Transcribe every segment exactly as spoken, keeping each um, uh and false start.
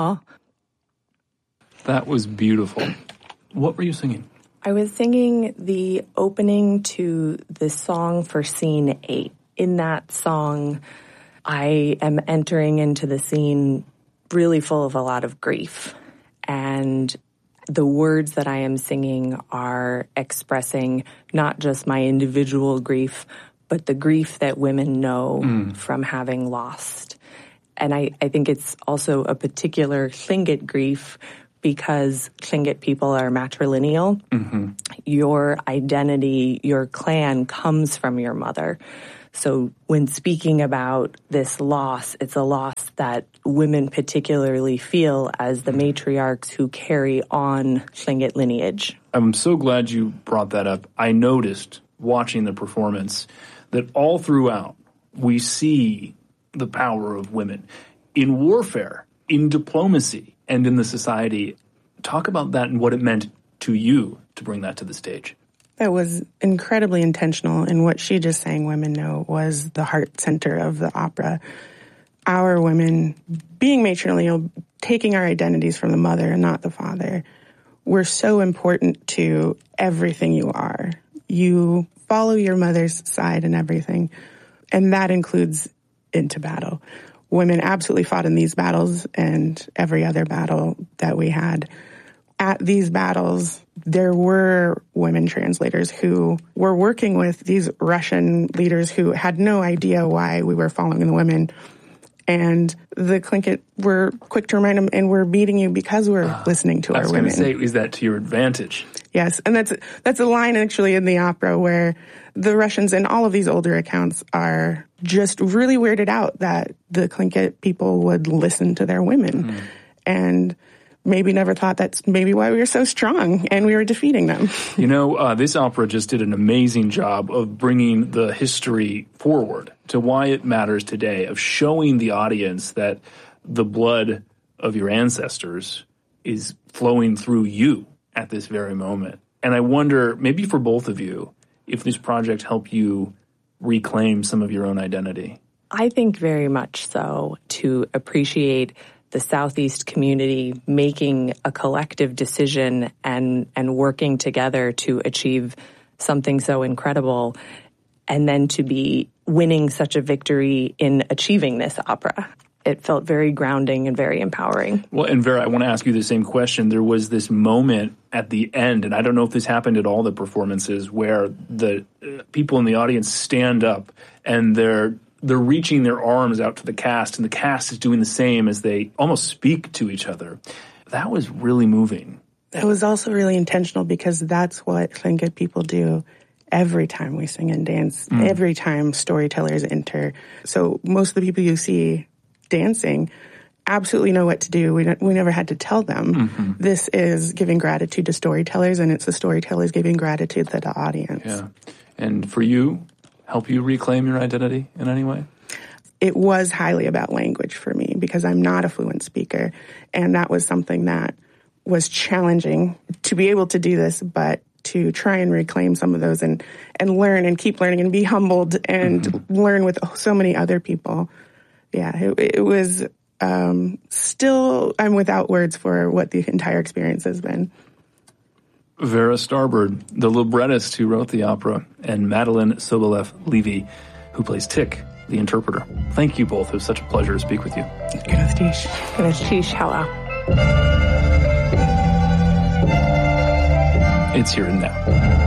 Aw. That was beautiful. What were you singing? I was singing the opening to the song for scene eight. In that song, I am entering into the scene really full of a lot of grief. And the words that I am singing are expressing not just my individual grief, but the grief that women know mm. from having lost. And I, I think it's also a particular Tlingit grief because Tlingit people are matrilineal. Mm-hmm. Your identity, your clan comes from your mother. So when speaking about this loss, it's a loss that women particularly feel as the matriarchs who carry on Tlingit lineage. I'm so glad you brought that up. I noticed watching the performance that all throughout we see the power of women in warfare, in diplomacy, and in the society. Talk about that and what it meant to you to bring that to the stage. That was incredibly intentional, and what she just sang, Women Know, was the heart center of the opera. Our women, being matrilineal, taking our identities from the mother and not the father, we're so important to everything you are. You follow your mother's side in everything, and that includes into battle. Women absolutely fought in these battles and every other battle that we had. At these battles, there were women translators who were working with these Russian leaders who had no idea why we were following the women. And the Tlingit were quick to remind them, and we're beating you because we're uh, listening to our women. I was going to say, is that to your advantage? Yes, and that's that's a line actually in the opera where the Russians in all of these older accounts are just really weirded out that the Tlingit people would listen to their women. Mm. And maybe never thought that's maybe why we were so strong and we were defeating them. You know, uh, this opera just did an amazing job of bringing the history forward to why it matters today, of showing the audience that the blood of your ancestors is flowing through you at this very moment. And I wonder, maybe for both of you, if this project helped you reclaim some of your own identity. I think very much so, to appreciate the Southeast community making a collective decision and, and working together to achieve something so incredible, and then to be winning such a victory in achieving this opera. It felt very grounding and very empowering. Well, and Vera, I want to ask you the same question. There was this moment at the end, and I don't know if this happened at all the performances, where the uh, people in the audience stand up and they're they're reaching their arms out to the cast, and the cast is doing the same as they almost speak to each other. That was really moving. It was also really intentional because that's what Tlingit people do every time we sing and dance, mm. every time storytellers enter. So most of the people you see dancing absolutely know what to do. We we never had to tell them. Mm-hmm. This is giving gratitude to storytellers, and it's the storytellers giving gratitude to the audience. Yeah. And for you, help you reclaim your identity in any way? It was highly about language for me because I'm not a fluent speaker, and that was something that was challenging to be able to do this, but to try and reclaim some of those and, and learn and keep learning and be humbled and mm-hmm. learn with so many other people. Yeah, it, it was um, still, I'm without words for what the entire experience has been. Vera Starbird, the librettist who wrote the opera, and Madeline Sobolev-Levy, who plays Tick, the interpreter. Thank you both. It was such a pleasure to speak with you. Gracias. Gracias. Hello. It's Here and Now.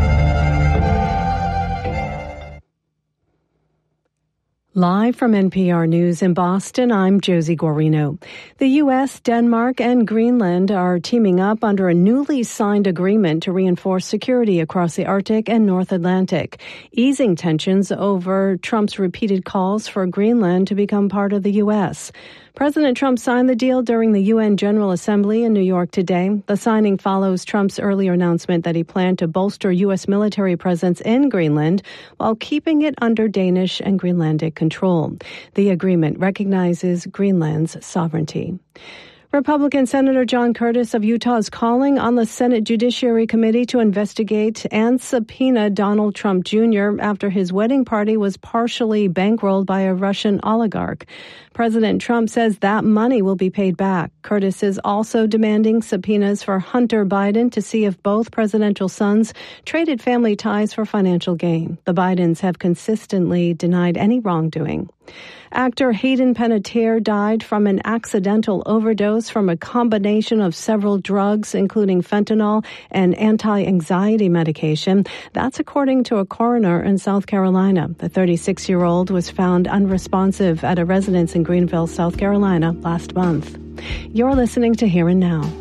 Live from N P R News in Boston, I'm Josie Guarino. The U S, Denmark, and Greenland are teaming up under a newly signed agreement to reinforce security across the Arctic and North Atlantic, easing tensions over Trump's repeated calls for Greenland to become part of the U S. President Trump signed the deal during the U N General Assembly in New York today. The signing follows Trump's earlier announcement that he planned to bolster U S military presence in Greenland while keeping it under Danish and Greenlandic control. The agreement recognizes Greenland's sovereignty. Republican Senator John Curtis of Utah is calling on the Senate Judiciary Committee to investigate and subpoena Donald Trump Junior after his wedding party was partially bankrolled by a Russian oligarch. President Trump says that money will be paid back. Curtis is also demanding subpoenas for Hunter Biden to see if both presidential sons traded family ties for financial gain. The Bidens have consistently denied any wrongdoing. Actor Hayden Panettiere died from an accidental overdose from a combination of several drugs, including fentanyl and anti-anxiety medication. That's according to a coroner in South Carolina. The thirty-six-year-old was found unresponsive at a residence in Greenville, South Carolina, last month. You're listening to Here and Now.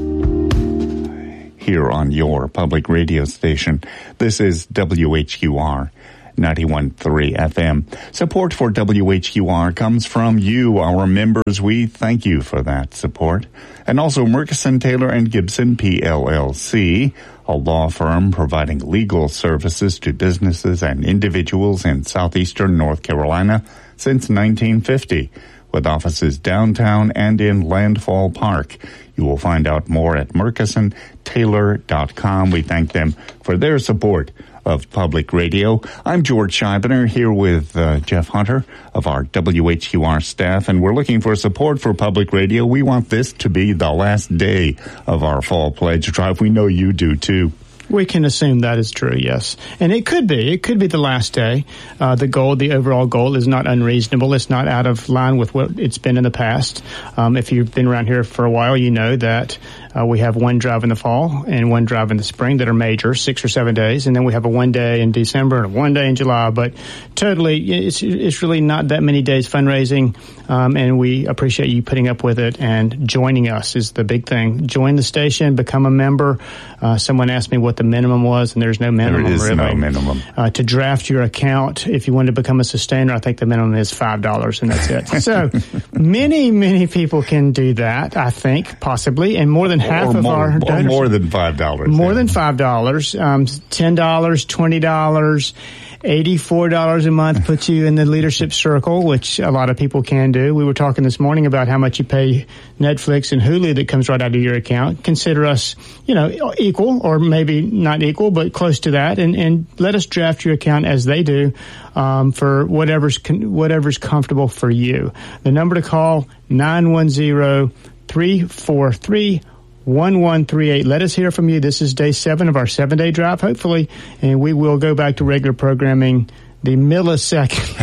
Here on your public radio station, this is W H Q R. ninety-one point three F M. Support for W H Q R comes from you, our members. We thank you for that support. And also Murkison, Taylor and Gibson, P L L C, a law firm providing legal services to businesses and individuals in southeastern North Carolina since nineteen fifty, with offices downtown and in Landfall Park. You will find out more at murkison taylor dot com. We thank them for their support of public radio. I'm George Scheibner here with uh, Jeff Hunter of our W H Q R staff, and we're looking for support for public radio. We want this to be the last day of our fall pledge drive. We know you do too. We can assume that is true, yes. And it could be. It could be the last day. Uh, the goal, the overall goal is not unreasonable. It's not out of line with what it's been in the past. Um, if you've been around here for a while, you know that uh, we have one drive in the fall and one drive in the spring that are major, six or seven days. And then we have a one day in December and a one day in July. But totally, it's, it's really not that many days fundraising. Um, and we appreciate you putting up with it and joining us is the big thing. Join the station, become a member. Uh, someone asked me what the minimum was, and there's no minimum. There is really. no minimum. Uh, to draft your account, if you want to become a sustainer, I think the minimum is five dollars, and that's it. So many, many people can do that, I think, possibly, and more than half or of more, our donors. Or more than five dollars. More yeah. than five dollars. Um, ten dollars, twenty dollars. eighty-four dollars a month puts you in the leadership circle, which a lot of people can do. We were talking this morning about how much you pay Netflix and Hulu that comes right out of your account. Consider us, you know, equal or maybe not equal, but close to that. And, and let us draft your account as they do um, for whatever's whatever's comfortable for you. The number to call, nine one zero, three four three, one one three eight. Let us hear from you. This is day seven of our seven-day drive, hopefully, and we will go back to regular programming the millisecond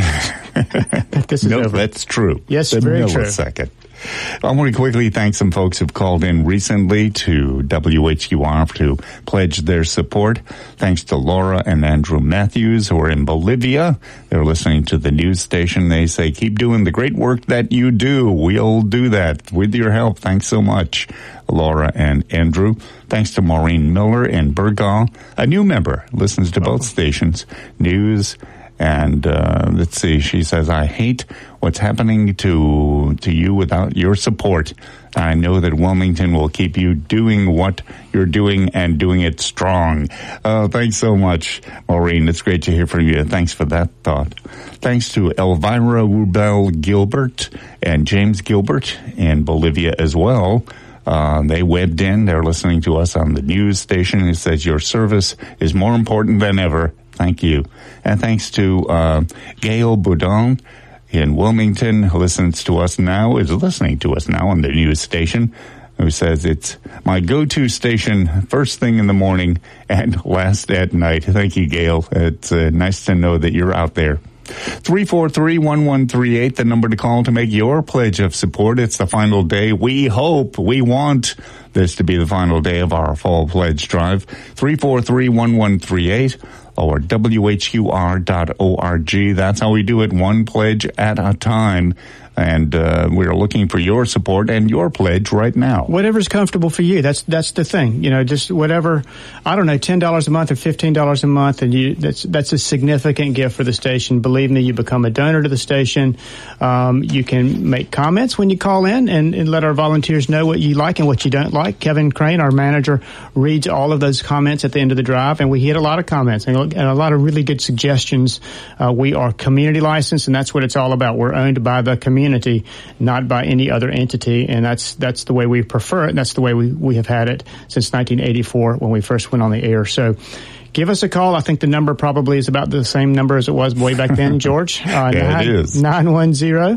that this is no, over. That's true. Yes, the very millisecond. true. I want to quickly thank some folks who've called in recently to W H Q R to pledge their support. Thanks to Laura and Andrew Matthews, who are in Bolivia. They're listening to the news station. They say, keep doing the great work that you do. We'll do that with your help. Thanks so much, Laura and Andrew. Thanks to Maureen Miller in Burgaw, a new member, listens to both stations, news. And uh, let's see, she says, I hate what's happening to to you without your support. I know that Wilmington will keep you doing what you're doing and doing it strong. Uh, thanks so much, Maureen. It's great to hear from you. Thanks for that thought. Thanks to Elvira Rubel Gilbert and James Gilbert in Bolivia as well. Uh, they webbed in. They're listening to us on the news station. It says your service is more important than ever. Thank you. And thanks to uh, Gail Boudon in Wilmington, who listens to us now, is listening to us now on the news station, who says it's my go-to station first thing in the morning and last at night. Thank you, Gail. It's uh, nice to know that you're out there. three four three, one one three eight, the number to call to make your pledge of support. It's the final day. We hope, we want this to be the final day of our fall pledge drive. three four three, one one three eight or W H Q R dot org. That's how we do it, one pledge at a time. And uh, we're looking for your support and your pledge right now. Whatever's comfortable for you. That's that's the thing. You know, just whatever. I don't know, ten dollars a month or fifteen dollars a month, and you that's that's a significant gift for the station. Believe me, you become a donor to the station. Um, you can make comments when you call in and, and let our volunteers know what you like and what you don't like. Kevin Crane, our manager, reads all of those comments at the end of the drive, and we get a lot of comments and a lot of really good suggestions. Uh, we are community licensed, and that's what it's all about. We're owned by the community. Community, not by any other entity, and that's that's the way we prefer it, and that's the way we, we have had it since nineteen eighty-four when we first went on the air. So give us a call. I think the number probably is about the same number as it was way back then, George. Uh, yeah, nine, it is. nine one zero,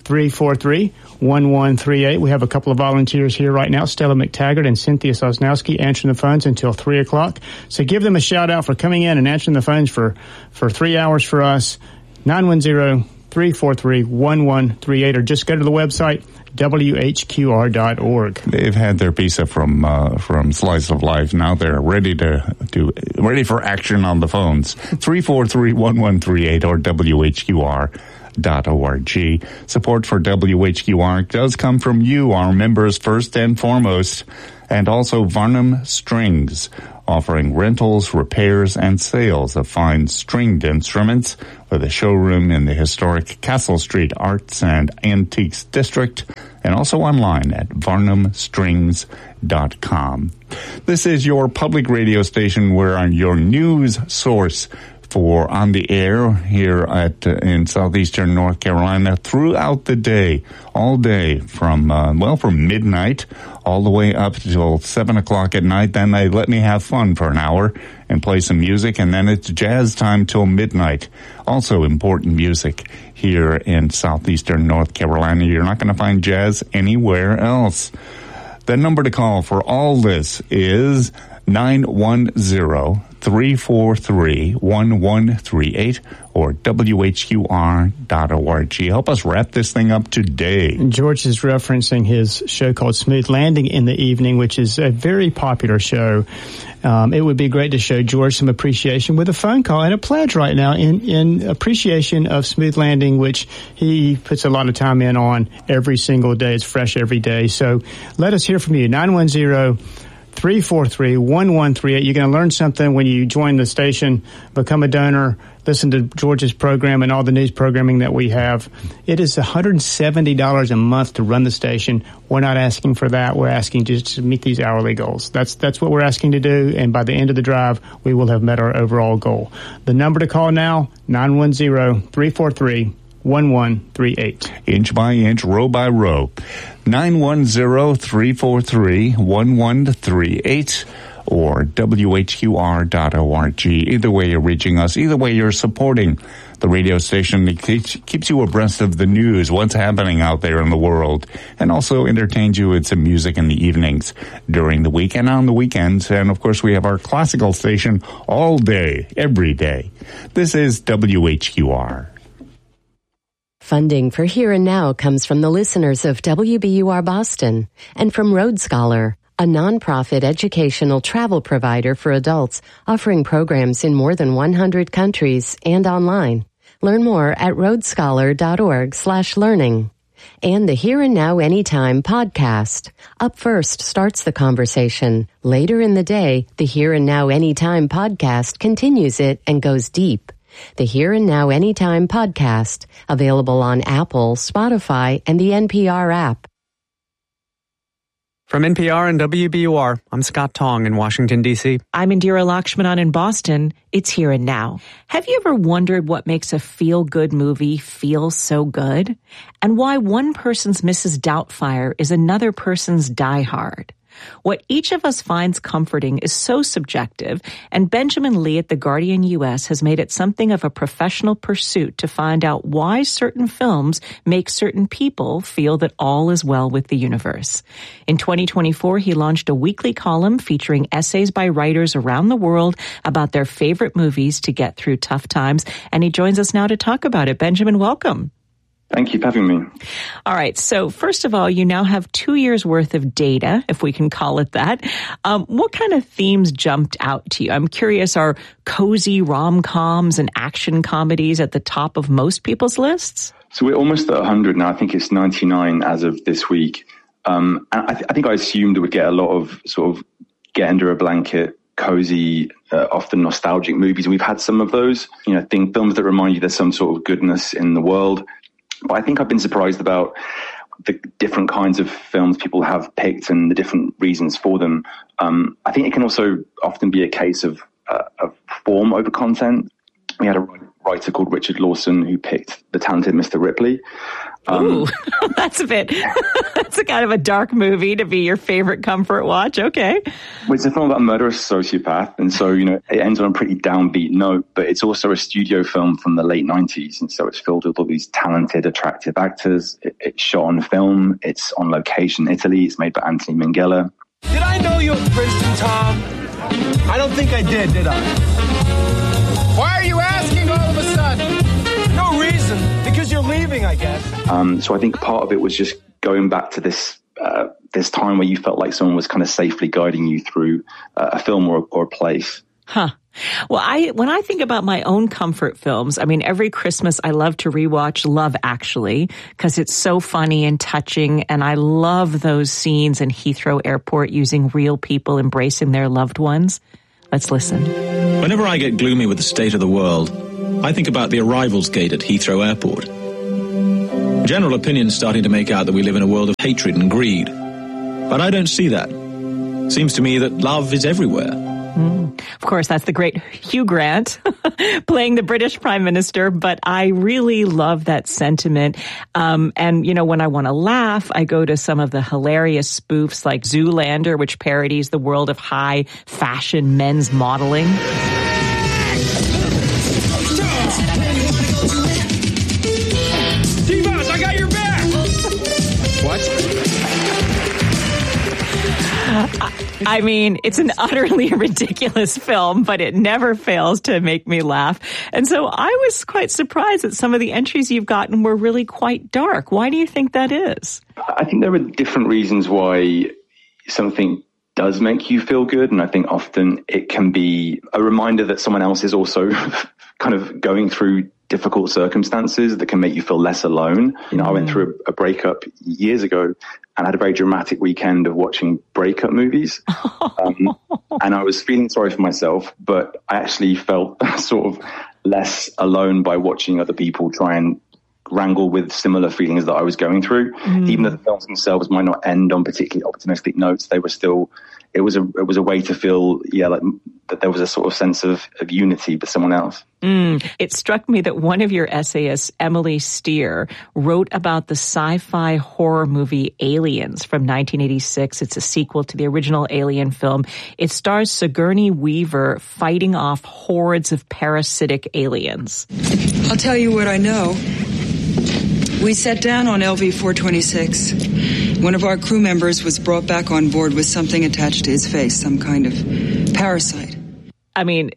three four three, one one three eight. We have a couple of volunteers here right now, Stella McTaggart and Cynthia Sosnowski, answering the phones until three o'clock. So give them a shout-out for coming in and answering the phones for, for three hours for us, nine one zero, three four three, one one three eight, or just go to the website, W H Q R dot org. They've had their pizza from uh, from Slice of Life. Now they're ready to do ready for action on the phones. three four three, one one three eight or W H Q R dot org. Support for W H Q R does come from you, our members, first and foremost, and also Varnum Strings, offering rentals, repairs, and sales of fine stringed instruments with a showroom in the historic Castle Street Arts and Antiques District, and also online at varnum strings dot com. This is your public radio station. We're on your news source for On the Air here at uh, in southeastern North Carolina throughout the day, all day from, uh, well, from midnight all the way up till seven o'clock at night. Then they let me have fun for an hour and play some music, and then it's jazz time till midnight. Also important music here in southeastern North Carolina. You're not going to find jazz anywhere else. The number to call for all this is nine one zero, three four three, one one three eight or W H Q R dot org. Help us wrap this thing up today. George is referencing his show called Smooth Landing in the Evening, which is a very popular show. Um, it would be great to show George some appreciation with a phone call and a pledge right now in, in appreciation of Smooth Landing, which he puts a lot of time in on every single day. It's fresh every day. So let us hear from you. nine one zero, three four three, one one three eight. You're going to learn something when you join the station, become a donor, listen to George's program and all the news programming that we have. It is one hundred seventy dollars a month to run the station. We're not asking for that. We're asking just to meet these hourly goals. That's that's what we're asking to do, and by the end of the drive, we will have met our overall goal. The number to call now, nine one zero, three four three, one one three eight. Inch by inch, row by row. nine one zero, three four three, one one three eight or W H Q R dot org. Either way you're reaching us, either way you're supporting the radio station. It keeps, keeps you abreast of the news, what's happening out there in the world, and also entertains you with some music in the evenings during the week and on the weekends. And of course we have our classical station all day, every day. This is W H Q R. Funding for Here and Now comes from the listeners of W B U R Boston and from Road Scholar, a nonprofit educational travel provider for adults offering programs in more than one hundred countries and online. Learn more at roadscholar.org slash learning. And the Here and Now Anytime podcast. Up first starts the conversation. Later in the day, the Here and Now Anytime podcast continues it and goes deep. The Here and Now Anytime podcast, available on Apple, Spotify, and the N P R app. From N P R and W B U R, I'm Scott Tong in Washington, D C. I'm Indira Lakshmanan in Boston. It's Here and Now. Have you ever wondered what makes a feel-good movie feel so good? And why one person's Missus Doubtfire is another person's Die Hard? What each of us finds comforting is so subjective, and Benjamin Lee at The Guardian U S has made it something of a professional pursuit to find out why certain films make certain people feel that all is well with the universe. In twenty twenty-four, he launched a weekly column featuring essays by writers around the world about their favorite movies to get through tough times, and he joins us now to talk about it. Benjamin, welcome. Thank you for having me. All right. So first of all, you now have two years worth of data, if we can call it that. Um, what kind of themes jumped out to you? I'm curious, are cozy rom-coms and action comedies at the top of most people's lists? So we're almost at one hundred now. I think it's ninety-nine as of this week. Um, and I, th- I think I assumed it would get a lot of sort of get under a blanket, cozy, uh, often nostalgic movies. We've had some of those, you know, thing, films that remind you there's some sort of goodness in the world. But I think I've been surprised about the different kinds of films people have picked and the different reasons for them. Um, I think it can also often be a case of, uh, of form over content. We had a writer called Richard Lawson who picked The Talented Mister Ripley. Ooh, um, that's a bit, that's a kind of a dark movie to be your favorite comfort watch. Okay. Well, it's a film about a murderous sociopath. And so, you know, it ends on a pretty downbeat note, but it's also a studio film from the late nineties. And so it's filled with all these talented, attractive actors. It, it's shot on film. It's on location in Italy. It's made by Anthony Minghella. Did I know you at Princeton, Tom? I don't think I did, did I? Why are you asking all of a sudden? No reason. Because you're leaving, I guess. Um, so I think part of it was just going back to this uh, this time where you felt like someone was kind of safely guiding you through uh, a film or, or a place. Huh. Well, I when I think about my own comfort films, I mean, every Christmas I love to rewatch Love Actually because it's so funny and touching, and I love those scenes in Heathrow Airport using real people embracing their loved ones. Let's listen. Whenever I get gloomy with the state of the world, I think about the arrivals gate at Heathrow Airport. General opinion's starting to make out that we live in a world of hatred and greed. But I don't see that. Seems to me that love is everywhere. Mm. Of course, that's the great Hugh Grant playing the British Prime Minister, but I really love that sentiment. Um, and, you know, when I want to laugh, I go to some of the hilarious spoofs like Zoolander, which parodies the world of high fashion men's modeling. T-Boss, I got your back! What? I mean, it's an utterly ridiculous film, but it never fails to make me laugh. And so I was quite surprised that some of the entries you've gotten were really quite dark. Why do you think that is? I think there are different reasons why something does make you feel good. And I think often it can be a reminder that someone else is also kind of going through difficult circumstances that can make you feel less alone. You know, I went through a, a breakup years ago and had a very dramatic weekend of watching breakup movies. Um, and I was feeling sorry for myself, but I actually felt sort of less alone by watching other people try and wrangle with similar feelings that I was going through. Mm. Even though the films themselves might not end on particularly optimistic notes, they were still, it was a, it was a way to feel, yeah, like that there was a sort of sense of, of unity with someone else. Mm. It struck me that one of your essayists, Emily Steer, wrote about the sci-fi horror movie Aliens from nineteen eighty-six. It's a sequel to the original Alien film. It stars Sigourney Weaver fighting off hordes of parasitic aliens. I'll tell you what I know. We sat down on L V four twenty-six. One of our crew members was brought back on board with something attached to his face, some kind of parasite. I mean,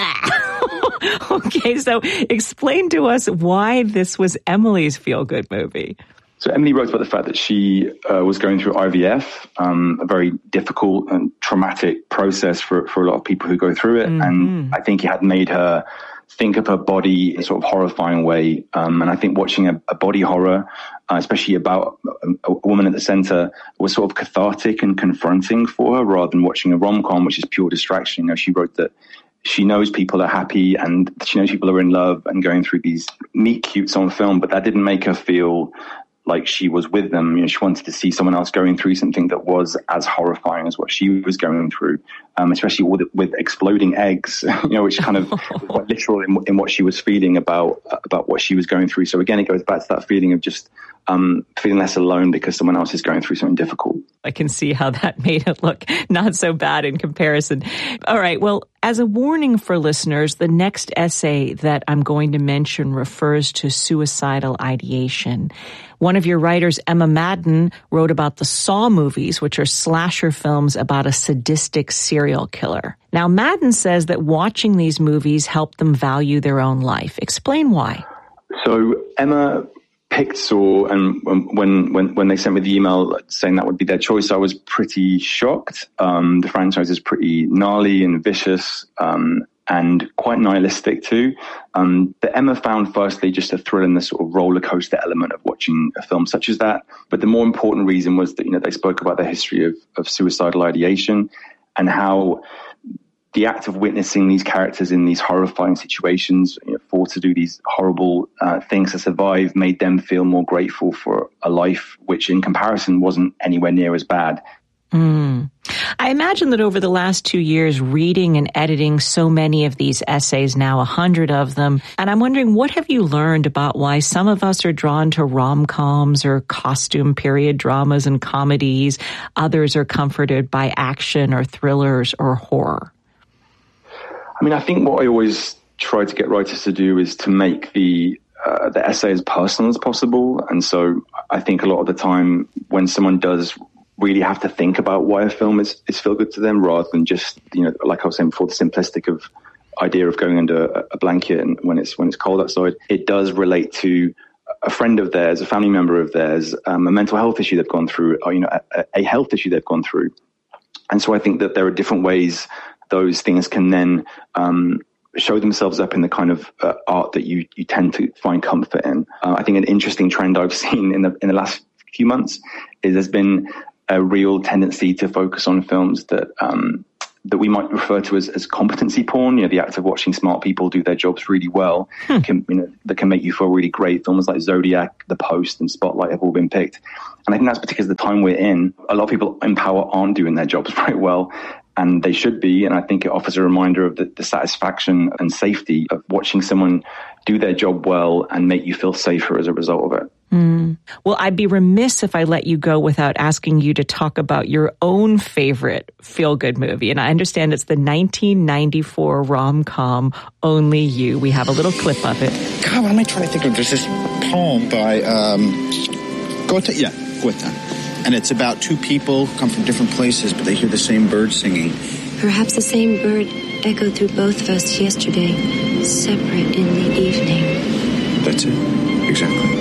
okay, so explain to us why this was Emily's feel-good movie. So Emily wrote about the fact that she uh, was going through I V F, um, a very difficult and traumatic process for, for a lot of people who go through it. Mm-hmm. And I think it had made her think of her body in a sort of horrifying way. Um, and I think watching a, a body horror, uh, especially about a, a woman at the center, was sort of cathartic and confronting for her rather than watching a rom-com, which is pure distraction. You know, she wrote that she knows people are happy and she knows people are in love and going through these meet cutes on film, but that didn't make her feel like she was with them. You know, she wanted to see someone else going through something that was as horrifying as what she was going through, um, especially with, with exploding eggs, you know, which kind of quite literal in, in what she was feeling about, about what she was going through. So again, it goes back to that feeling of just um, feeling less alone because someone else is going through something difficult. I can see how that made it look not so bad in comparison. All right. Well, as a warning for listeners, the next essay that I'm going to mention refers to suicidal ideation. One of your writers, Emma Madden, wrote about the Saw movies, which are slasher films about a sadistic serial killer. Now, Madden says that watching these movies helped them value their own life. Explain why. So Emma picked Saw, and when when when they sent me the email saying that would be their choice, I was pretty shocked. Um, the franchise is pretty gnarly and vicious, um, and quite nihilistic too. Um, but Emma found firstly just a thrill in the sort of roller coaster element of watching a film such as that. But the more important reason was that, you know, they spoke about the history of, of suicidal ideation and how the act of witnessing these characters in these horrifying situations, you know, forced to do these horrible uh, things to survive, made them feel more grateful for a life which in comparison wasn't anywhere near as bad. Mm. I imagine that over the last two years, reading and editing so many of these essays, now a hundred of them, and I'm wondering, what have you learned about why some of us are drawn to rom-coms or costume period dramas and comedies, others are comforted by action or thrillers or horror? I mean, I think what I always try to get writers to do is to make the uh, the essay as personal as possible. And so I think a lot of the time when someone does really have to think about why a film is, is feel good to them, rather than just, you know, like I was saying before, the simplistic of idea of going under a blanket and when it's when it's cold outside, it does relate to a friend of theirs, a family member of theirs, um, a mental health issue they've gone through, or, you know, a, a health issue they've gone through. And so I think that there are different ways those things can then um, show themselves up in the kind of uh, art that you you tend to find comfort in. Uh, I think an interesting trend I've seen in the in the last few months is there's been a real tendency to focus on films that um, that we might refer to as, as competency porn. You know, the act of watching smart people do their jobs really well, hmm. can, you know, that can make you feel really great. Films like Zodiac, The Post, and Spotlight have all been picked. And I think that's because the time we're in, a lot of people in power aren't doing their jobs very well. And they should be, and I think it offers a reminder of the, the satisfaction and safety of watching someone do their job well and make you feel safer as a result of it. Mm. Well, I'd be remiss if I let you go without asking you to talk about your own favorite feel-good movie. And I understand it's the nineteen ninety-four rom-com Only You. We have a little clip of it. God, what am I trying to think of? There's this poem by um, Goethe. Yeah, Goethe. And it's about two people who come from different places, but they hear the same bird singing. Perhaps the same bird echoed through both of us yesterday, separate in the evening. That's it. Exactly.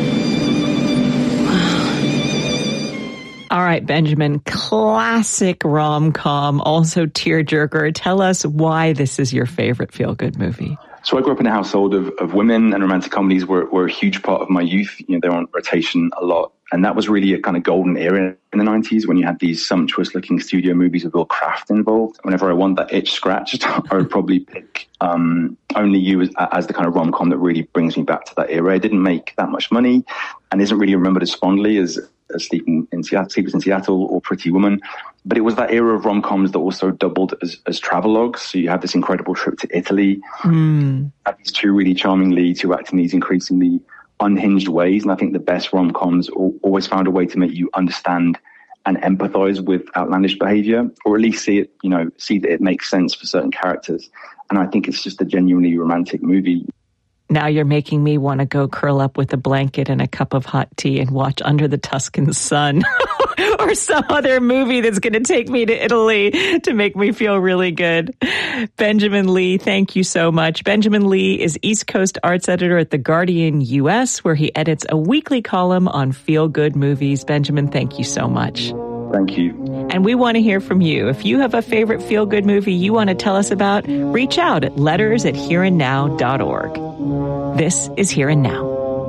All right, Benjamin, classic rom-com, also tearjerker. Tell us why this is your favorite feel-good movie. So I grew up in a household of, of women, and romantic comedies were, were a huge part of my youth. You know, they were on rotation a lot. And that was really a kind of golden era in the nineties when you had these sumptuous-looking studio movies with Will Craft involved. Whenever I want that itch scratched, I would probably pick um, Only You as, as the kind of rom-com that really brings me back to that era. It didn't make that much money and isn't really remembered as fondly as, as Sleeping in Seattle, Sleepers in Seattle or Pretty Woman. But it was that era of rom-coms that also doubled as, as travelogues. So you have this incredible trip to Italy. Mm. Have these two really charming leads who act in these increasingly unhinged ways. And I think the best rom-coms always found a way to make you understand and empathize with outlandish behavior, or at least see it, you know, see that it makes sense for certain characters. And I think it's just a genuinely romantic movie. Now you're making me want to go curl up with a blanket and a cup of hot tea and watch Under the Tuscan Sun or some other movie that's going to take me to Italy to make me feel really good. Benjamin Lee, thank you so much. Benjamin Lee is East Coast arts editor at The Guardian U S, where he edits a weekly column on feel-good movies. Benjamin, thank you so much. Thank you. And we want to hear from you. If you have a favorite feel-good movie you want to tell us about, reach out at letters at here and now dot org. This is Here and Now.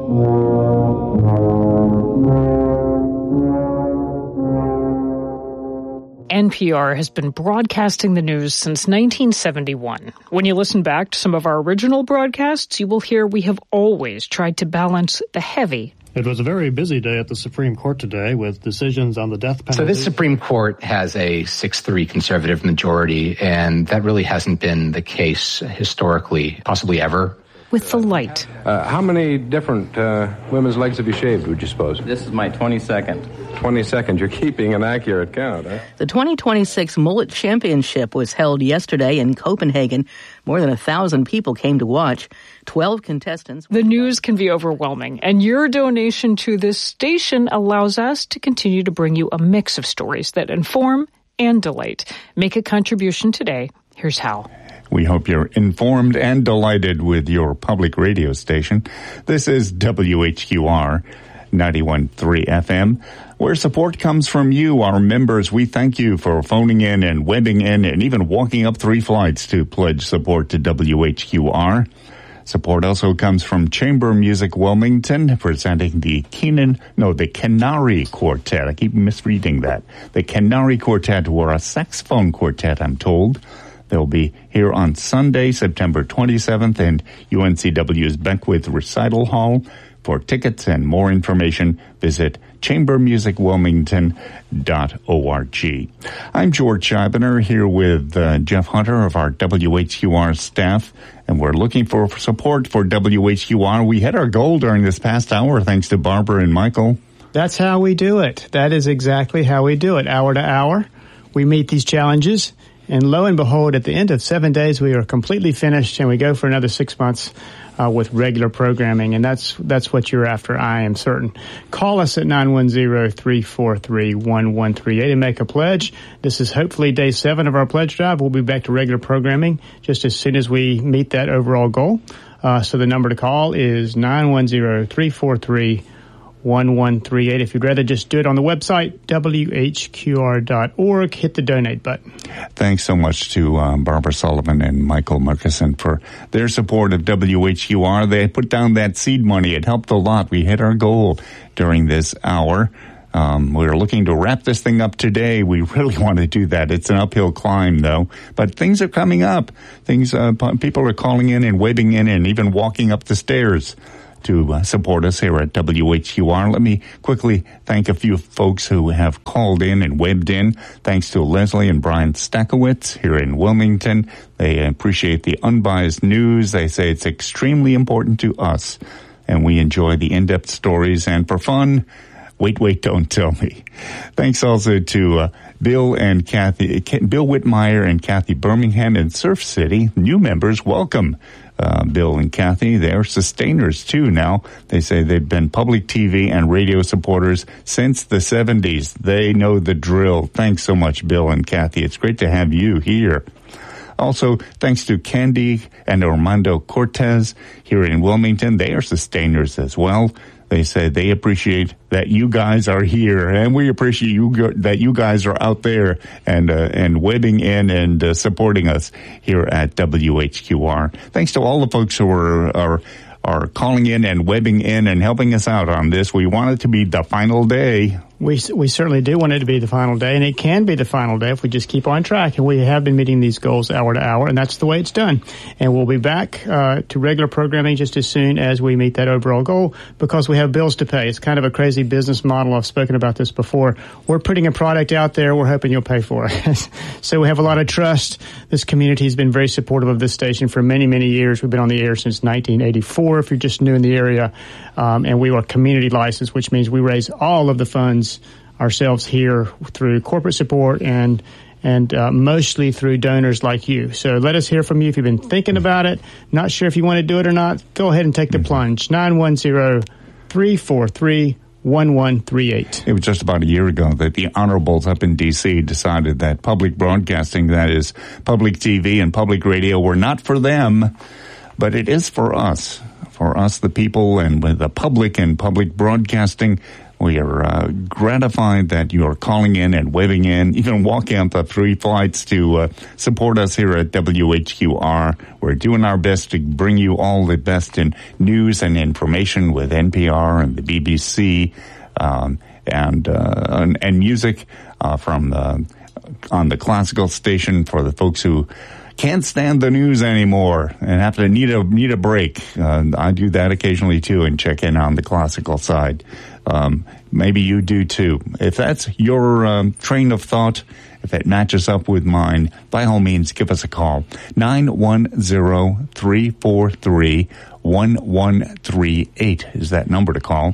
N P R has been broadcasting the news since nineteen seventy-one. When you listen back to some of our original broadcasts, you will hear we have always tried to balance the heavy. It was a very busy day at the Supreme Court today with decisions on the death penalty. So this Supreme Court has a six three conservative majority, and that really hasn't been the case historically, possibly ever. With the light. Uh, how many different uh, women's legs have you shaved, would you suppose? This is my twenty-second. twenty-second. You're keeping an accurate count, huh? The twenty twenty-six Mullet Championship was held yesterday in Copenhagen. More than a thousand people came to watch. Twelve contestants. The news can be overwhelming, and your donation to this station allows us to continue to bring you a mix of stories that inform and delight. Make a contribution today. Here's how. We hope you're informed and delighted with your public radio station. This is W H Q R ninety-one point three F M, where support comes from you, our members. We thank you for phoning in and webbing in and even walking up three flights to pledge support to W H Q R. Support also comes from Chamber Music Wilmington, presenting the Keenan, no, the Canary Quartet. I keep misreading that. The Canary Quartet were a saxophone quartet, I'm told. They'll be here on Sunday, September twenty-seventh, in U N C W's Beckwith Recital Hall. For tickets and more information, visit chamber music wilmington dot org. I'm George Scheibner here with uh, Jeff Hunter of our W H Q R staff, and we're looking for support for W H Q R. We hit our goal during this past hour thanks to Barbara and Michael. That's how we do it. That is exactly how we do it. Hour to hour, we meet these challenges, and lo and behold, at the end of seven days, we are completely finished, and we go for another six months Uh, with regular programming, and that's that's what you're after, I am certain. Call us at nine one zero, three four three, one one three eight and make a pledge. This is hopefully day seven of our pledge drive. We'll be back to regular programming just as soon as we meet that overall goal. Uh, so the number to call is nine one zero, three four three, one one three eight. If you'd rather just do it on the website, W H Q R dot org, hit the donate button. Thanks so much to um, Barbara Sullivan and Michael Murkison for their support of W H Q R. They put down that seed money. It helped a lot. We hit our goal during this hour. Um, we're looking to wrap this thing up today. We really want to do that. It's an uphill climb, though. But things are coming up. Things, uh, people are calling in and waving in and even walking up the stairs to uh, support us here at W H Q R. Let me quickly thank a few folks who have called in and webbed in. Thanks to Leslie and Brian Stakowitz here in Wilmington. They appreciate the unbiased news. They say it's extremely important to us, and we enjoy the in-depth stories. And for fun, wait, wait, don't tell me. Thanks also to uh, Bill and Kathy, Bill Whitmire and Kathy Birmingham in Surf City. New members, welcome. Uh, Bill and Kathy, they're sustainers too now. They say they've been public T V and radio supporters since the seventies. They know the drill. Thanks so much, Bill and Kathy. It's great to have you here. Also, thanks to Candy and Armando Cortez here in Wilmington. They are sustainers as well. They say they appreciate that you guys are here, and we appreciate you that you guys are out there and uh, and webbing in and uh, supporting us here at W H Q R. Thanks to all the folks who are are are calling in and webbing in and helping us out on this. We want it to be the final day. We we certainly do want it to be the final day, and it can be the final day if we just keep on track. And we have been meeting these goals hour to hour, and that's the way it's done. And we'll be back uh, to regular programming just as soon as we meet that overall goal, because we have bills to pay. It's kind of a crazy business model. I've spoken about this before. We're putting a product out there. We're hoping you'll pay for it. So we have a lot of trust. This community has been very supportive of this station for many, many years. We've been on the air since nineteen eighty-four, if you're just new in the area. Um, and we are community licensed, which means we raise all of the funds ourselves here through corporate support and and uh, mostly through donors like you. So let us hear from you if you've been thinking about it, not sure if you want to do it or not. Go ahead and take the plunge. nine one zero, three four three, one one three eight. It was just about a year ago that the honorables up in D C decided that public broadcasting, that is public T V and public radio, were not for them, but it is for us. For us, the people, and with the public and public broadcasting. We are uh, gratified that you are calling in and waving in, even walking up the three flights to uh, support us here at W H Q R. We're doing our best to bring you all the best in news and information with N P R and the B B C um, and, uh, and and music uh, from the, on the classical station for the folks who can't stand the news anymore and have to need a need a break. Uh, I do that occasionally too, and check in on the classical side. Um, maybe you do too. If that's your um, train of thought, if it matches up with mine, by all means, give us a call. nine one zero, three four three, one one three eight is that number to call.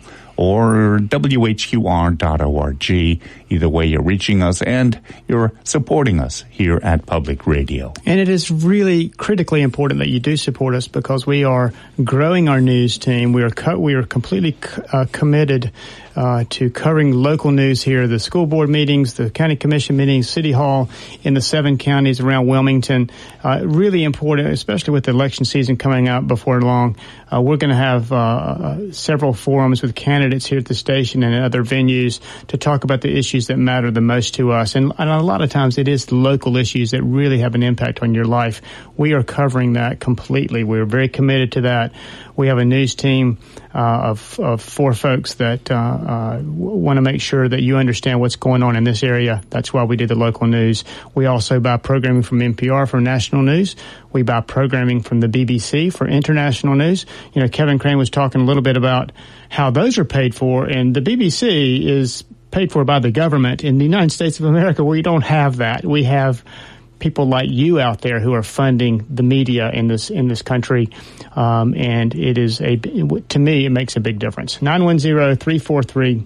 Or W H Q R dot org. Either way, you're reaching us and you're supporting us here at Public Radio. And it is really critically important that you do support us, because we are growing our news team. We are co- we are completely c- uh, committed uh, to covering local news here, the school board meetings, the county commission meetings, city hall in the seven counties around Wilmington. Uh, really important, especially with the election season coming up before long. Uh, we're going to have uh, uh, several forums with candidates here at the station and other venues to talk about the issues that matter the most to us. And, and a lot of times it is local issues that really have an impact on your life. We are covering that completely. We're very committed to that. We have a news team uh, of, of four folks that uh, uh, want to make sure that you understand what's going on in this area. That's why we do the local news. We also buy programming from N P R for national news. We buy programming from the B B C for international news. You know, Kevin Crane was talking a little bit about how those are paid for, and the B B C is paid for by the government. In the United States of America, we don't have that. We have people like you out there who are funding the media in this in this country, um, and it is a to me it makes a big difference. nine one zero, three four three,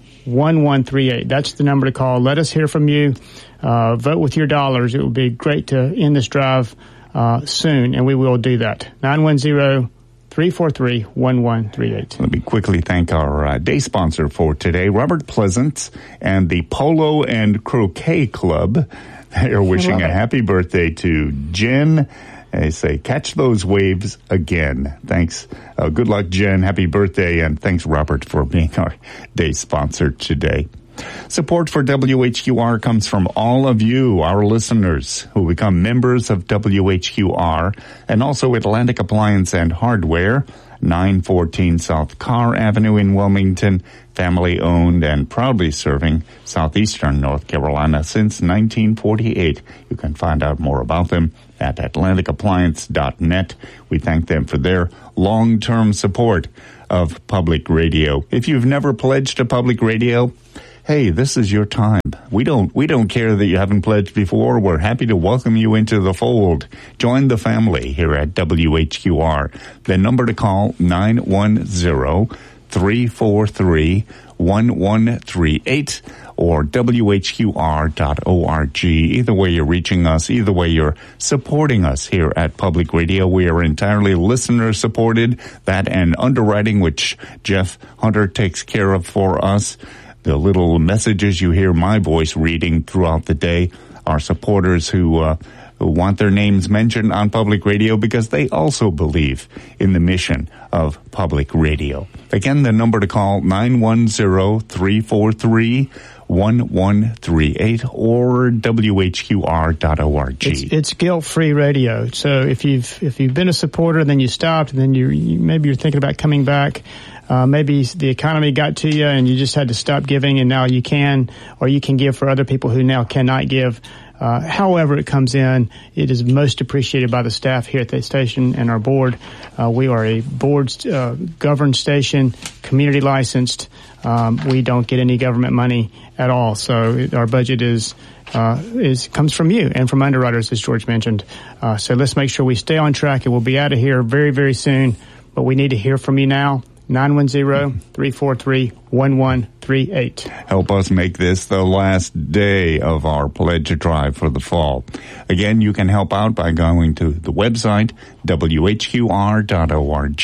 one one three eight. That's the number to call. Let us hear from you. Uh, vote with your dollars. It would be great to end this drive uh, soon, and we will do that. nine one zero, three four three, one one three eight. Let me quickly thank our uh, day sponsor for today, Robert Pleasant and the Polo and Croquet Club. They are wishing a happy birthday to Jen. They say, catch those waves again. Thanks. Uh, good luck, Jen. Happy birthday. And thanks, Robert, for being our day sponsor today. Support for W H Q R comes from all of you, our listeners, who become members of W H Q R, and also Atlantic Appliance and Hardware, nine fourteen South Carr Avenue in Wilmington, family-owned and proudly serving southeastern North Carolina since nineteen forty-eight. You can find out more about them at atlantic appliance dot net. We thank them for their long-term support of public radio. If you've never pledged to public radio, hey, this is your time. We don't we don't care that you haven't pledged before. We're happy to welcome you into the fold. Join the family here at W H Q R. The number to call, nine one zero, three four three, one one three eight or W H Q R dot org. Either way you're reaching us, either way you're supporting us here at Public Radio. We are entirely listener-supported. That and underwriting, which Jeff Hunter takes care of for us. The little messages you hear my voice reading throughout the day are supporters who, uh, who want their names mentioned on public radio because they also believe in the mission of public radio. Again, the number to call, nine one zero, three four three, one one three eight or W H Q R dot org. It's, it's guilt-free radio. So if you've if you've been a supporter, then you stopped, and then you, you maybe you're thinking about coming back. Uh, maybe the economy got to you and you just had to stop giving, and now you can, or you can give for other people who now cannot give. Uh, however it comes in, it is most appreciated by the staff here at the station and our board. Uh, we are a board uh, governed station, community licensed. Um, we don't get any government money at all, so it, our budget is uh, is comes from you and from underwriters, as George mentioned. Uh, so let's make sure we stay on track, and we'll be out of here very, very soon. But we need to hear from you now. nine one zero, three four three, one one three eight. Help us make this the last day of our pledge drive for the fall. Again, you can help out by going to the website, W H Q R dot org,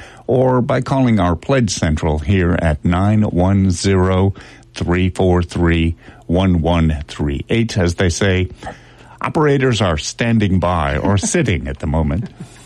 or by calling our Pledge Central here at nine one zero, three four three, one one three eight. As they say, operators are standing by or sitting at the moment.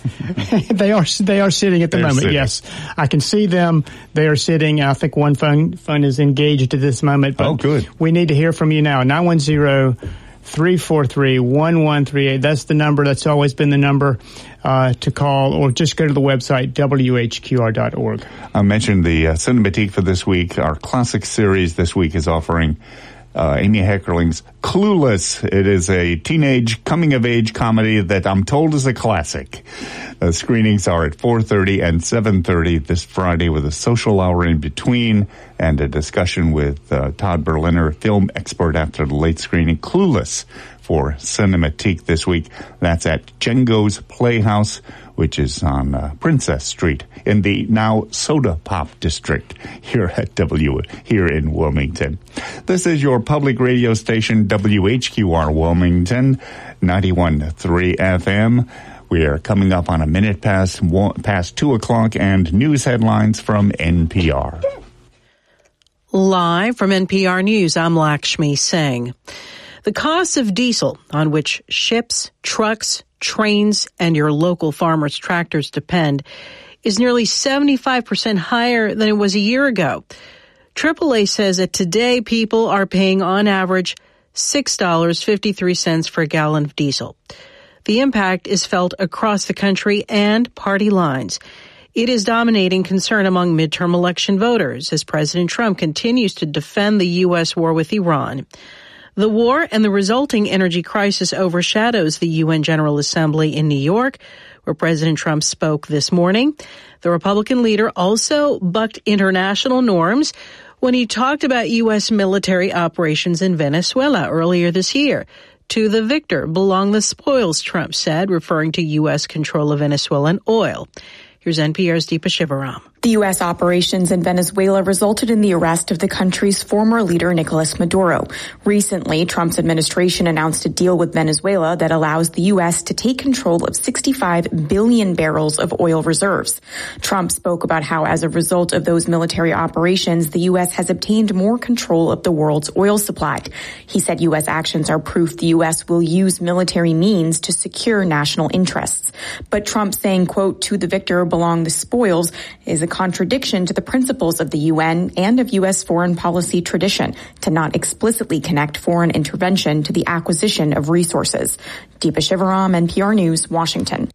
they are they are sitting at the They're moment, sitting. yes. I can see them. They are sitting. I think one phone phone is engaged at this moment. But oh, good. We need to hear from you now. nine one zero, three four three, one one three eight. That's the number. That's always been the number uh, to call, or just go to the website, W H Q R dot org. I mentioned the uh, Cinematique for this week. Our classic series this week is offering Uh, Amy Heckerling's Clueless. It is a teenage coming-of-age comedy that I'm told is a classic. Uh, screenings are at four thirty and seven thirty this Friday, with a social hour in between and a discussion with uh, Todd Berliner, film expert, after the late screening. Clueless for Cinematique this week. That's at Django's Playhouse, which is on uh, Princess Street in the now Soda Pop District here at W, here in Wilmington. This is your public radio station, W H Q R Wilmington, ninety-one point three F M. We are coming up on a minute past, one, past two o'clock, and news headlines from N P R. Live from N P R News, I'm Lakshmi Singh. The cost of diesel, on which ships, trucks, trains, and your local farmers' tractors depend, is nearly seventy-five percent higher than it was a year ago. triple A says that today people are paying on average six dollars and fifty-three cents for a gallon of diesel. The impact is felt across the country and party lines. It is dominating concern among midterm election voters as President Trump continues to defend the U S war with Iran. The war and the resulting energy crisis overshadows the U N General Assembly in New York, where President Trump spoke this morning. The Republican leader also bucked international norms when he talked about U S military operations in Venezuela earlier this year. To the victor belong the spoils, Trump said, referring to U S control of Venezuelan oil. Here's N P R's Deepa Shivaram. The U S operations in Venezuela resulted in the arrest of the country's former leader, Nicolas Maduro. Recently, Trump's administration announced a deal with Venezuela that allows the U S to take control of sixty-five billion barrels of oil reserves. Trump spoke about how, as a result of those military operations, the U S has obtained more control of the world's oil supply. He said U S actions are proof the U S will use military means to secure national interests. But Trump saying, quote, "To the victor belong the spoils," is a contradiction to the principles of the U N and of U S foreign policy tradition to not explicitly connect foreign intervention to the acquisition of resources. Deepa Shivaram, N P R News, Washington.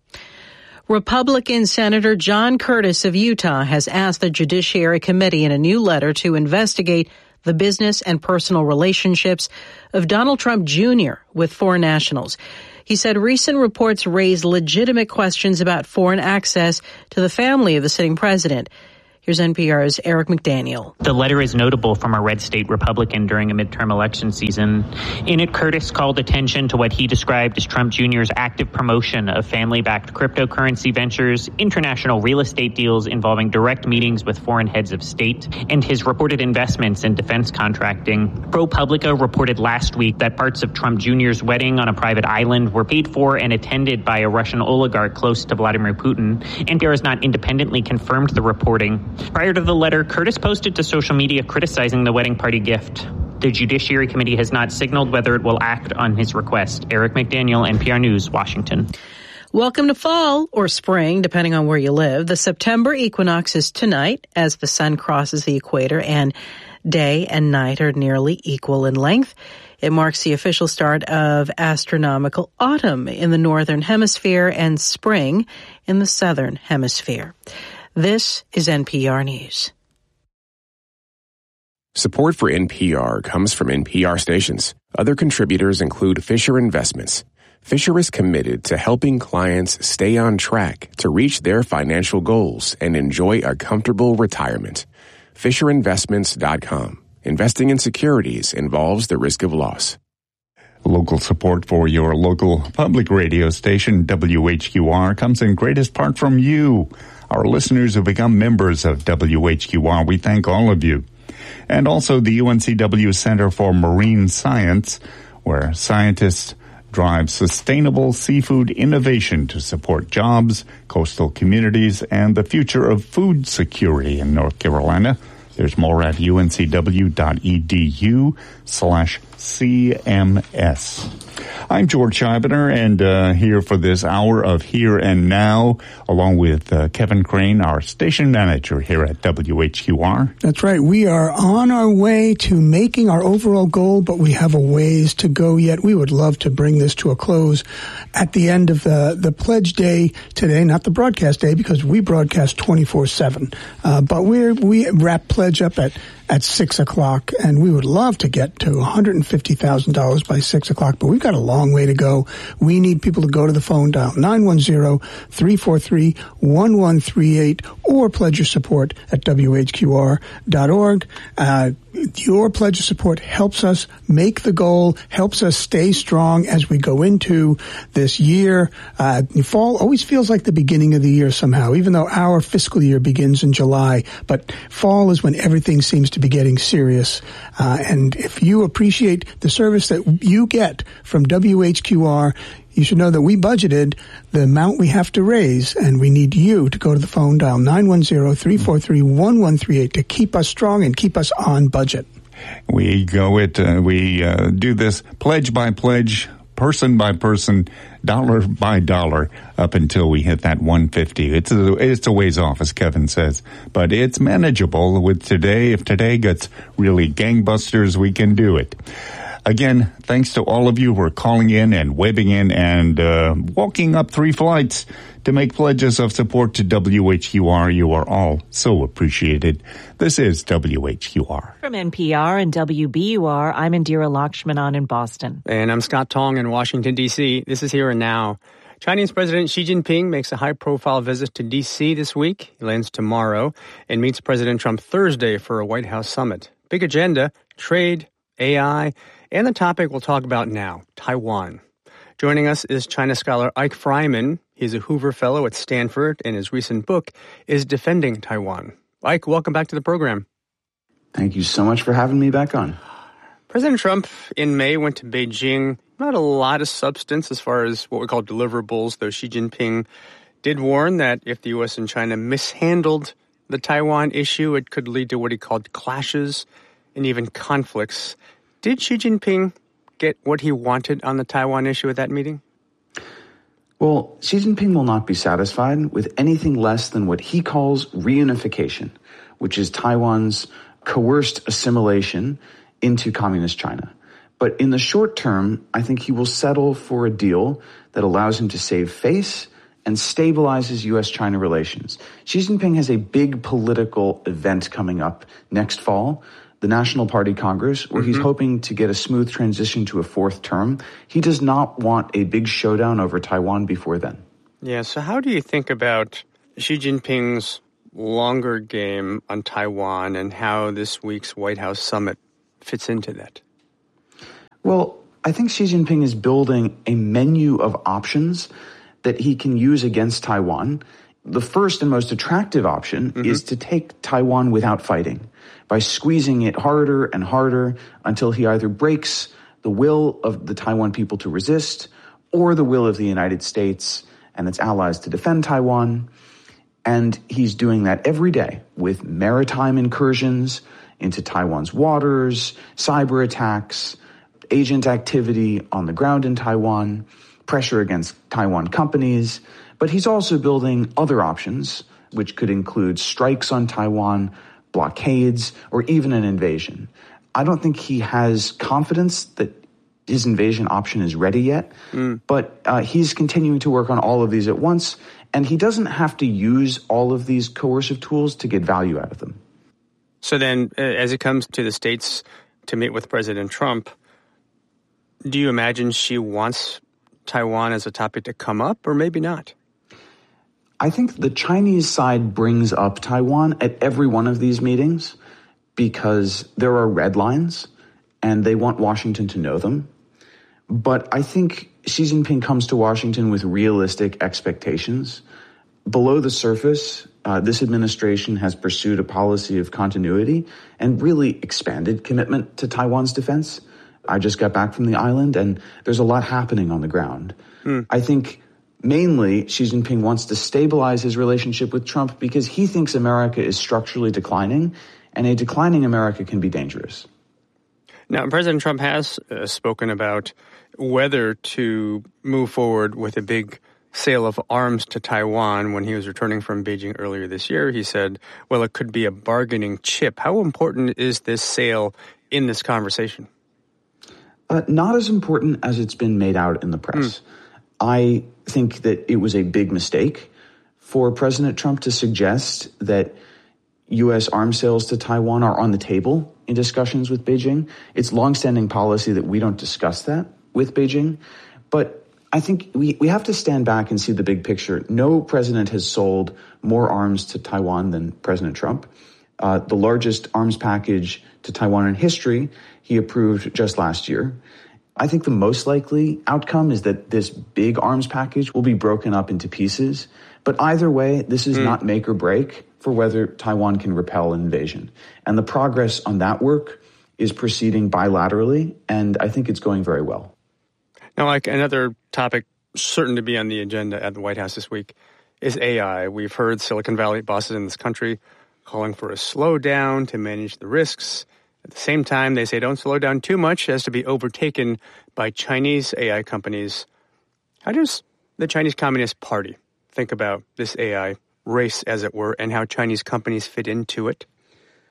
Republican Senator John Curtis of Utah has asked the Judiciary Committee in a new letter to investigate the business and personal relationships of Donald Trump Junior with foreign nationals. He said recent reports raise legitimate questions about foreign access to the family of the sitting president. Here's N P R's Eric McDaniel. The letter is notable from a red state Republican during a midterm election season. In it, Curtis called attention to what he described as Trump Junior's active promotion of family-backed cryptocurrency ventures, international real estate deals involving direct meetings with foreign heads of state, and his reported investments in defense contracting. ProPublica reported last week that parts of Trump Junior's wedding on a private island were paid for and attended by a Russian oligarch close to Vladimir Putin. N P R has not independently confirmed the reporting. Prior to the letter, Curtis posted to social media criticizing the wedding party gift. The Judiciary Committee has not signaled whether it will act on his request. Eric McDaniel, N P R News, Washington. Welcome to fall or spring, depending on where you live. The September equinox is tonight as the sun crosses the equator and day and night are nearly equal in length. It marks the official start of astronomical autumn in the northern hemisphere and spring in the southern hemisphere. This is N P R News. Support for N P R comes from N P R stations. Other contributors include Fisher Investments. Fisher is committed to helping clients stay on track to reach their financial goals and enjoy a comfortable retirement. Fisher Investments dot com. Investing in securities involves the risk of loss. Local support for your local public radio station, W H Q R, comes in greatest part from you, our listeners who become members of W H Q R. We thank all of you. And also the U N C W Center for Marine Science, where scientists drive sustainable seafood innovation to support jobs, coastal communities, and the future of food security in North Carolina. There's more at uncw.edu slash CMS. I'm George Scheibner, and uh, here for this hour of Here and Now, along with uh, Kevin Crane, our station manager here at W H Q R. That's right. We are on our way to making our overall goal, but we have a ways to go yet. We would love to bring this to a close at the end of the, the pledge day today, not the broadcast day, because we broadcast twenty-four seven. Uh, but we're, we wrap pledge up at at six o'clock, and we would love to get to one hundred fifty thousand dollars by six o'clock, but we've got a long way to go. We need people to go to the phone dial, nine one zero, three four three, one one three eight, or pledge your support at W H Q R dot org. Uh, your pledge of support helps us make the goal, helps us stay strong as we go into this year. Uh, fall always feels like the beginning of the year somehow, even though our fiscal year begins in July. But fall is when everything seems to be getting serious. Uh, and if you appreciate the service that you get from W H Q R, you should know that we budgeted the amount we have to raise, and we need you to go to the phone dial nine one zero, three four three, one one three eight to keep us strong and keep us on budget. We go it, uh, we uh, do this pledge by pledge, person by person, dollar by dollar, up until we hit that one hundred fifty. It's a, it's a ways off, as Kevin says, but it's manageable with today. If today gets really gangbusters, we can do it. Again, thanks to all of you who are calling in and webbing in and uh, walking up three flights to make pledges of support to W H Q R. You are all so appreciated. This is W H Q R. From N P R and W B U R, I'm Indira Lakshmanan in Boston. And I'm Scott Tong in Washington, D C. This is Here and Now. Chinese President Xi Jinping makes a high-profile visit to D C this week. He lands tomorrow and meets President Trump Thursday for a White House summit. Big agenda, trade, A I, and the topic we'll talk about now, Taiwan. Joining us is China scholar Ike Fryman. He's a Hoover Fellow at Stanford, and his recent book is Defending Taiwan. Ike, welcome back to the program. Thank you so much for having me back on. President Trump in May went to Beijing. Not a lot of substance as far as what we call deliverables, though Xi Jinping did warn that if the U S and China mishandled the Taiwan issue, it could lead to what he called clashes and even conflicts. Did Xi Jinping get what he wanted on the Taiwan issue at that meeting? Well, Xi Jinping will not be satisfied with anything less than what he calls reunification, which is Taiwan's coerced assimilation into communist China. But in the short term, I think he will settle for a deal that allows him to save face and stabilizes U S China relations. Xi Jinping has a big political event coming up next fall, the National Party Congress, where mm-hmm. he's hoping to get a smooth transition to a fourth term. He does not want a big showdown over Taiwan before then. Yeah, so how do you think about Xi Jinping's longer game on Taiwan and how this week's White House summit fits into that? Well, I think Xi Jinping is building a menu of options that he can use against Taiwan. The first and most attractive option mm-hmm. is to take Taiwan without fighting, by squeezing it harder and harder until he either breaks the will of the Taiwan people to resist or the will of the United States and its allies to defend Taiwan. And he's doing that every day with maritime incursions into Taiwan's waters, cyber attacks, agent activity on the ground in Taiwan, pressure against Taiwan companies. But he's also building other options, which could include strikes on Taiwan, blockades, or even an invasion. I don't think he has confidence that his invasion option is ready yet, mm. but uh, he's continuing to work on all of these at once, and he doesn't have to use all of these coercive tools to get value out of them. So then, uh, as it comes to the states to meet with President Trump, do you imagine she wants Taiwan as a topic to come up, or maybe not? I think the Chinese side brings up Taiwan at every one of these meetings because there are red lines and they want Washington to know them. But I think Xi Jinping comes to Washington with realistic expectations. Below the surface, uh, this administration has pursued a policy of continuity and really expanded commitment to Taiwan's defense. I just got back from the island, and there's a lot happening on the ground. Mm. I think mainly Xi Jinping wants to stabilize his relationship with Trump because he thinks America is structurally declining, and a declining America can be dangerous. Now, President Trump has uh, spoken about whether to move forward with a big sale of arms to Taiwan. When he was returning from Beijing earlier this year, he said, well, it could be a bargaining chip. How important is this sale in this conversation? Uh, not as important as it's been made out in the press. Mm. I think that it was a big mistake for President Trump to suggest that U S arms sales to Taiwan are on the table in discussions with Beijing. It's longstanding policy that we don't discuss that with Beijing. But I think we, we have to stand back and see the big picture. No president has sold more arms to Taiwan than President Trump. Uh, the largest arms package to Taiwan in history he approved just last year. I think the most likely outcome is that this big arms package will be broken up into pieces. But either way, this is mm. not make or break for whether Taiwan can repel an invasion. And the progress on that work is proceeding bilaterally, and I think it's going very well. Now, like another topic certain to be on the agenda at the White House this week is A I. We've heard Silicon Valley bosses in this country calling for a slowdown to manage the risks. At the same time, they say don't slow down too much as to be overtaken by Chinese A I companies. How does the Chinese Communist Party think about this A I race, as it were, and how Chinese companies fit into it?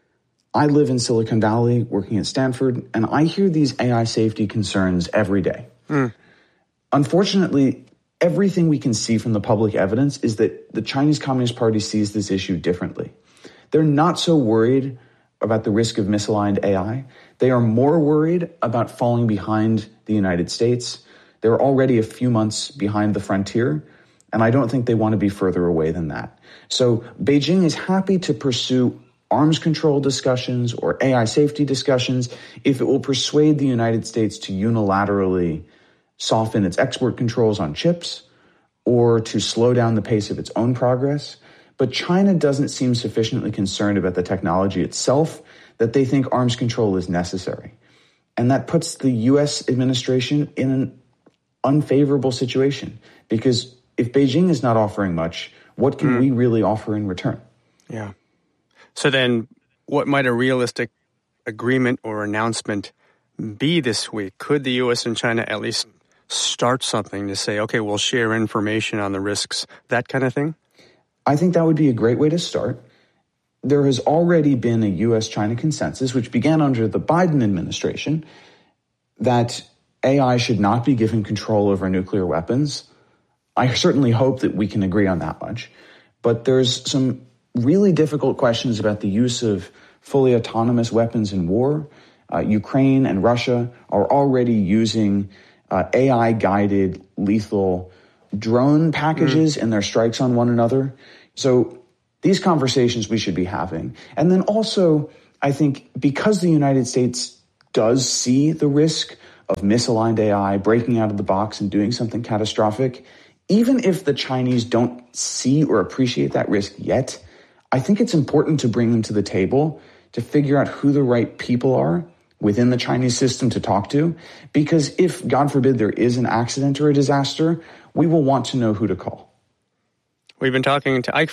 I live in Silicon Valley working at Stanford, and I hear these A I safety concerns every day. Mm. Unfortunately, everything we can see from the public evidence is that the Chinese Communist Party sees this issue differently. They're not so worried about the risk of misaligned A I. They are more worried about falling behind the United States. They're already a few months behind the frontier, and I don't think they want to be further away than that. So Beijing is happy to pursue arms control discussions or A I safety discussions if it will persuade the United States to unilaterally soften its export controls on chips or to slow down the pace of its own progress. But China doesn't seem sufficiently concerned about the technology itself that they think arms control is necessary. And that puts the U S administration in an unfavorable situation, because if Beijing is not offering much, what can mm. we really offer in return? Yeah. So then what might a realistic agreement or announcement be this week? Could the U S and China at least start something to say, okay, we'll share information on the risks, that kind of thing? I think that would be a great way to start. There has already been a U S China consensus, which began under the Biden administration, that A I should not be given control over nuclear weapons. I certainly hope that we can agree on that much. But there's some really difficult questions about the use of fully autonomous weapons in war. Uh, Ukraine and Russia are already using uh, A I-guided lethal drone packages mm. in their strikes on one another. So these conversations we should be having. And then also, I think because the United States does see the risk of misaligned A I breaking out of the box and doing something catastrophic, even if the Chinese don't see or appreciate that risk yet, I think it's important to bring them to the table to figure out who the right people are within the Chinese system to talk to. Because if, God forbid, there is an accident or a disaster, we will want to know who to call. We've been talking to Ike